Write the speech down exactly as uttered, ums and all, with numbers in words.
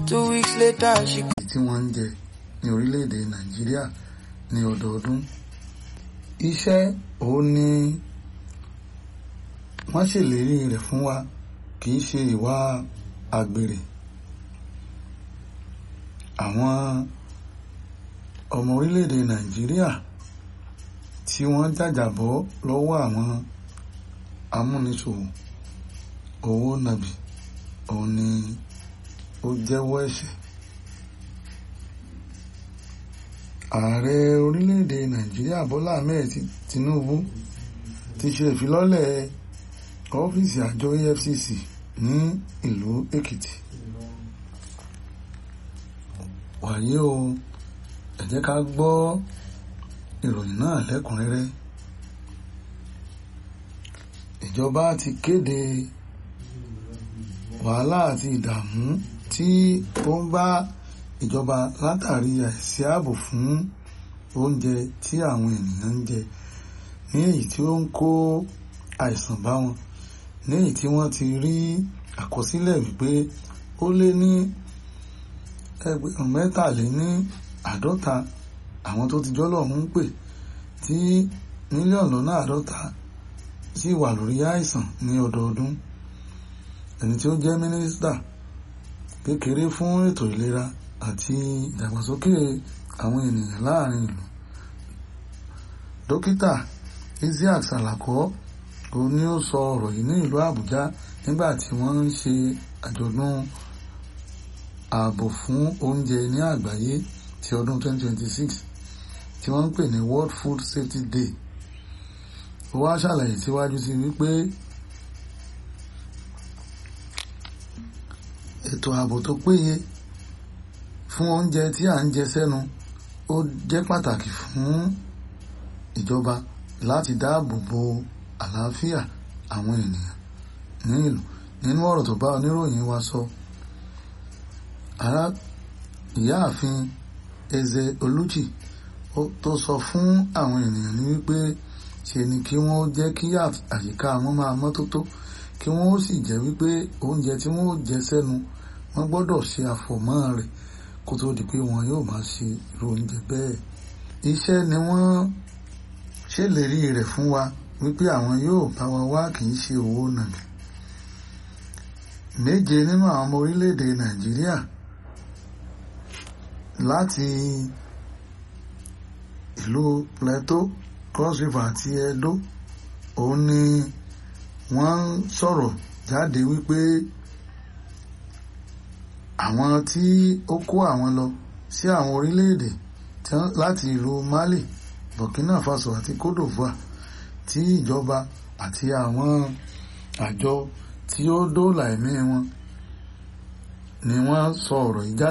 Two weeks later, she. Tí wọ́n ń jẹ ní orílẹ̀-èdè Nàìjíríà ní ọdọọdún. Iṣẹ́ òun ni wọ́n ṣèlérí rẹ̀ fún wa, kì í ṣe ìwà àgbèrè. Àwọn ọmọ orílẹ̀-èdè Nàìjíríà tí wọ́n jàjàbọ́ lọ́wọ́ àwọn amúnisòwò owó nàbì òun ni ó jẹ́wọ́ ẹ̀ṣẹ̀. Ààrẹ orílẹ̀-èdè Nàìjíríà Bọ́lá Ahmed Tinubu ti ṣe ìfilọ́lẹ̀ ọ́fíìsì àjọ E F C C ní ìlú Èkìtì. Wàyí o, ẹ jẹ́ ká gbọ́ ìròyìn náà lẹ́kùnrẹ́rẹ́. Ìjọba ti kéde wàhálà àti ìdààmú tí ó ń bá ìjọba látàrí àìsí ààbò fún oúnjẹ tí àwọn ènìyàn ń jẹ, ní èyí tí ó ń kó àìsàn bá wọn, ní èyí tí wọ́n ti rí àkọsílẹ̀ wípé ó lé ní ẹgbẹ̀rún mẹ́tàléní àádọ́ta àwọn tó ti jọ́lọ́run ń pè, tí mílíọ̀nù lọ́nà àádọ́ta sì wà lórí àìsàn ní ọdọọdún. Ẹni tí ó jẹ́ mínísítà kékeré fún ètò ìlera àti ìdàgbàsókè àwọn ènìyàn láàrin ìlú, dókítà Isiaq Salako, òun ni ó sọ ọ̀rọ̀ yìí ní ìlú Àbújá nígbà tí wọ́n ń ṣe àjọ̀dún ààbò fún oúnjẹ ní àgbáyé ti ọdún twenty twenty-six tí wọ́n ń pè ní World Food Safety Day. Ó wá ṣàlàyé síwájú sí wípé ètò ààbò tó péye fún oúnjẹ tí à ń jẹ sẹ́nu ó jẹ́ pàtàkì fún ìjọba láti dáàbò bo àlàáfíà àwọn ènìyàn ní ìlú. Nínú ọ̀rọ̀ tó bá oníròyìn wa sọ, ará ìyáàfin Eze Oluchi tó sọ fún àwọn ènìyàn ní wípé ṣe ni kí wọ́n jẹ́ kí àyíká wọn máa mọ́tótó, kí wọ́n ó sì jẹ́ wípé oúnjẹ tí wọ́n ó jẹ sẹ́nu wọ́n gbọ́dọ̀ ṣe àfọ̀mọ́ rẹ̀ kó tó di pé wọn yóò máa ṣe irú oúnjẹ bẹ́ẹ̀. Iṣẹ́ ni wọ́n ṣèlérí rẹ̀ fún wa wípé àwọn yóò bá wa wá, kì í ṣe owó nàbì. Méje nínú àwọn ọmọ orílẹ̀-èdè Nàìjíríà láti ìlú Plateau, Cross River àti Edo òun ni wọ́n ń sọ̀rọ̀ jáde wípé àwọn tí ó kó àwọn lọ sí àwọn orílẹ̀-èdè láti ìlú Mali, Burkina Faso àti Cote d'Ivoire, tí ìjọba àti àwọn àjọ tí ó dóòlà ẹ̀mí wọn ni wọ́n sọ ọ̀rọ̀ yìí jáde.